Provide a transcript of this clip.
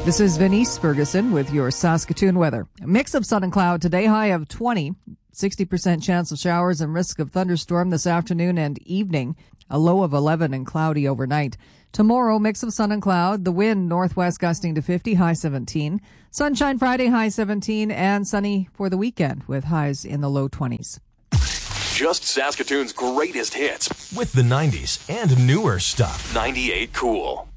This is Venice Ferguson with your Saskatoon weather. A mix of sun and cloud today, high of 20, 60% chance of showers and risk of thunderstorm this afternoon and evening, a low of 11 and cloudy overnight. Tomorrow, mix of sun and cloud, the wind northwest gusting to 50, high 17. Sunshine Friday, high 17, and sunny for the weekend with highs in the low 20s. Just Saskatoon's greatest hits with the 90s and newer stuff. 98 Cool.